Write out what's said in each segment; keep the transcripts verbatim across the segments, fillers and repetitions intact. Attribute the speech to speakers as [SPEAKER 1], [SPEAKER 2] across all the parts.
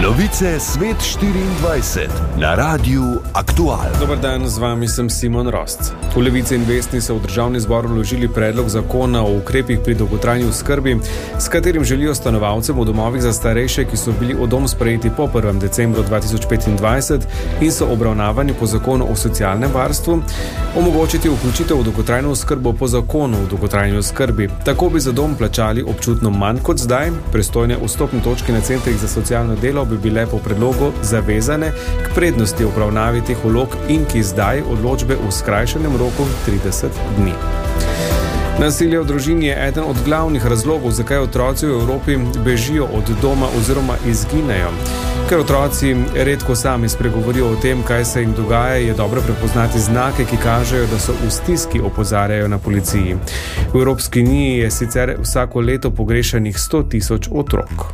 [SPEAKER 1] Novice Svet štiriindvajset na Radiu Aktual.
[SPEAKER 2] Dober dan, z vami sem Simon Rosc. V Levici in Vesni so v državni zbor vložili predlog zakona o ukrepih pri dolgotrajni oskrbi, s katerim želijo stanovalcem v domovih za starejše, ki so bili v dom sprejeti po prvem decembru dva tisoč petindvajset in so obravnavani po zakonu o socialnem varstvu, omogočiti vključitev v dolgotrajno oskrbo po zakonu o dolgotrajni oskrbi. Tako bi za dom plačali občutno manj kot zdaj. Pristojne vstopne točke na centrih za socialno delo bi bile po predlogu zavezane k prednosti obravnavi teh vlog in ki zdaj odločbe v skrajšanem roku trideset dni. Nasilje v družini je eden od glavnih razlogov, zakaj otroci v Evropi bežijo od doma oziroma izginejo. Ker otroci redko sami spregovorijo o tem, kaj se jim dogaja, je dobro prepoznati znake, ki kažejo, da so v stiski, opozarjajo na policiji. V Evropski uniji je sicer vsako leto pogrešanih sto tisoč otrok.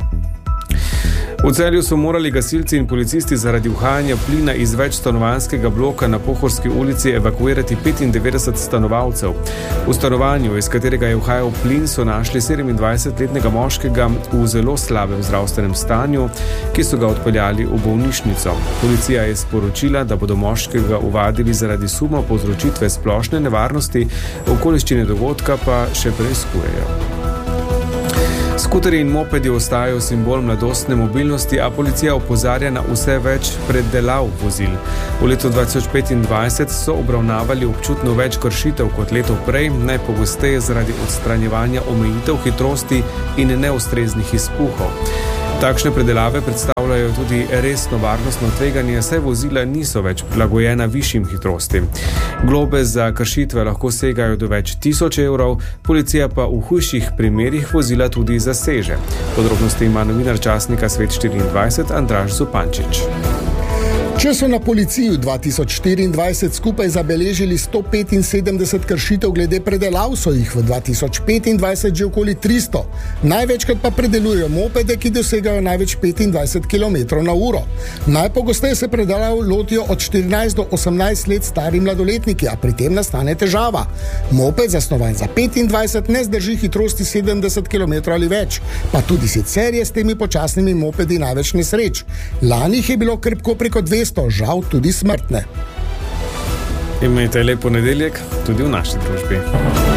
[SPEAKER 2] V Celju so morali gasilci in policisti zaradi uhajanja plina iz večstanovanjskega bloka na Pohorski ulici evakuirati petindevetdeset stanovalcev. V stanovanju, iz katerega je uhajal plin, so našli sedemindvajsetletnega moškega v zelo slabem zdravstvenem stanju, ki so ga odpeljali v bolnišnico. Policija je sporočila, da bodo moškega ovadili zaradi suma povzročitve splošne nevarnosti, okoliščine dogodka pa še preiskujejo. Skuterji in mopedi ostajajo simbol mladostne mobilnosti, a policija opozarja na vse več predelav vozil. V letu dva tisoč petindvajset so obravnavali občutno več kršitev kot leto prej, najpogosteje zaradi odstranjevanja omejitev hitrosti in neustreznih izpuhov. Takšne predelave predstavljajo tudi resno varnostno tveganje, saj vozila niso več prilagojena višjim hitrostim. Globe za kršitve lahko segajo do več tisoč evrov, policija pa v hujših primerih vozila tudi zaseže. Podrobnosti ima novinar časnika Svet štiriindvajset Andraž Zupančič.
[SPEAKER 3] Če so na policiji v dva tisoč štiriindvajset skupaj zabeležili sto petinsedemdeset kršitev glede predelav, so jih v dva tisoč petindvajset že okoli tristo. Največkrat pa predelujejo mopede, ki dosegajo največ petindvajset kilometrov na uro. Najpogosteje se predelav lotijo od štirinajst do osemnajst let stari mladoletniki, a pri tem nastane težava. Moped, zasnovan za petindvajset, ne zdrži hitrosti sedemdeset kilometrov ali več, pa tudi sicer je s temi počasnimi mopedi največ nesreč. Lani jih je bilo krepko preko dvesto, žal tudi smrtne.
[SPEAKER 2] Imejte lep ponedeljek tudi v naši družbi.